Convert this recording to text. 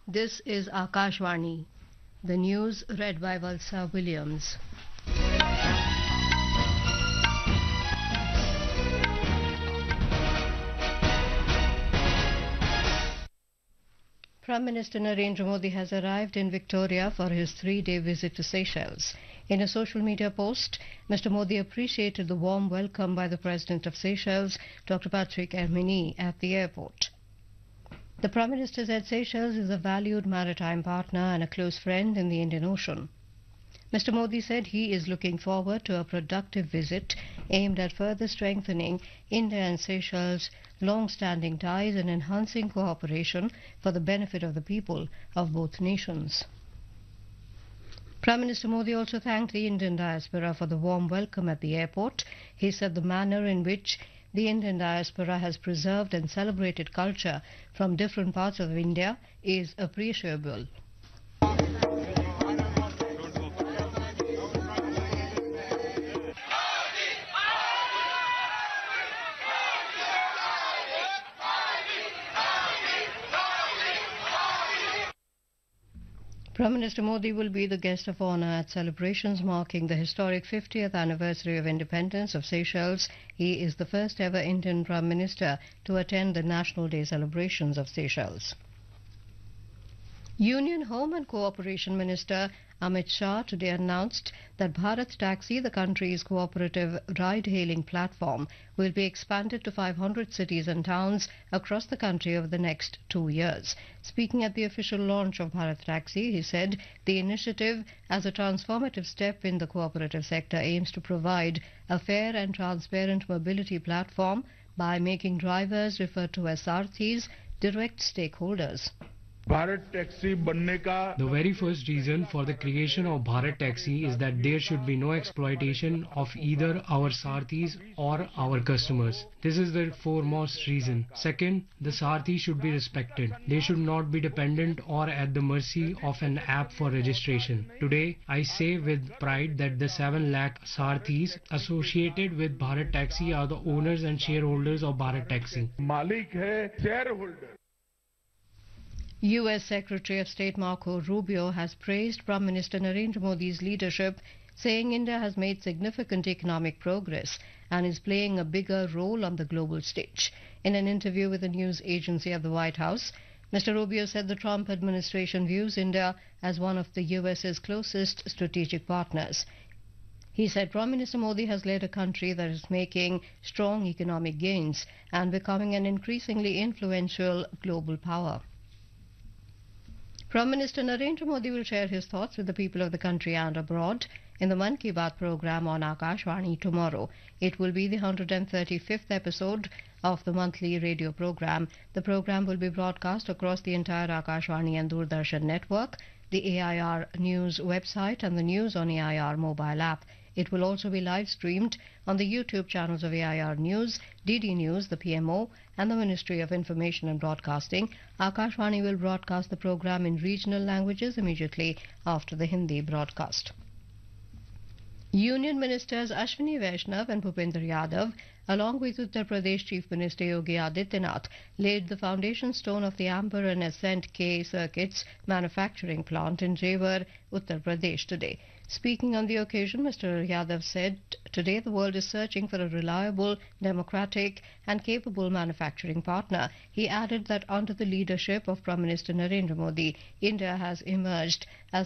This is Akashvani. The news read by Valsa Williams. Prime Minister Narendra Modi has arrived in Victoria for his three-day visit to Seychelles. In a social media post, Mr. Modi appreciated the warm welcome by the President of Seychelles, Dr. Patrick Herminy, at the airport. The Prime Minister said Seychelles is a valued maritime partner and a close friend in the Indian Ocean. Mr. Modi said he is looking forward to a productive visit aimed at further strengthening India and Seychelles' long-standing ties and enhancing cooperation for the benefit of the people of both nations. Prime Minister Modi also thanked the Indian diaspora for the warm welcome at the airport. He said the manner in which the Indian diaspora has preserved and celebrated culture from different parts of India is appreciable. Prime Minister Modi will be the guest of honour at celebrations marking the historic 50th anniversary of independence of Seychelles. He is the first ever Indian Prime Minister to attend the National Day celebrations of Seychelles. Union Home and Cooperation Minister Amit Shah today announced that Bharat Taxi, the country's cooperative ride-hailing platform, will be expanded to 500 cities and towns across the country over the next 2 years. Speaking at the official launch of Bharat Taxi, he said the initiative, as a transformative step in the cooperative sector, aims to provide a fair and transparent mobility platform by making drivers referred to as Sarthis direct stakeholders. The very first reason for the creation of Bharat Taxi is that there should be no exploitation of either our Sarthis or our customers. This is the foremost reason. Second, the Sarthi should be respected. They should not be dependent or at the mercy of an app for registration. Today, I say with pride that the 7 lakh Sarthis associated with Bharat Taxi are the owners and shareholders of Bharat Taxi. U.S. Secretary of State Marco Rubio has praised Prime Minister Narendra Modi's leadership, saying India has made significant economic progress and is playing a bigger role on the global stage. In an interview with a news agency at the White House, Mr. Rubio said the Trump administration views India as one of the U.S.'s closest strategic partners. He said Prime Minister Modi has led a country that is making strong economic gains and becoming an increasingly influential global power. Prime Minister Narendra Modi will share his thoughts with the people of the country and abroad in the Mann Ki Baat program on Akashvani tomorrow. It will be the 135th episode of the monthly radio program. The program will be broadcast across the entire Akashvani and Doordarshan network, the AIR News website and the News on AIR mobile app. It will also be live streamed on the YouTube channels of AIR News, DD News, the PMO, and the Ministry of Information and Broadcasting. Akashvani will broadcast the program in regional languages immediately after the Hindi broadcast. Union Ministers Ashwini Vaishnav and Bhupendra Yadav, along with Uttar Pradesh Chief Minister Yogi Adityanath, laid the foundation stone of the Amber and Ascent K Circuits manufacturing plant in Jewar, Uttar Pradesh today. Speaking on the occasion, Mr. Yadav said, "Today the world is searching for a reliable, democratic and capable manufacturing partner." He added that under the leadership of Prime Minister Narendra Modi, India has emerged as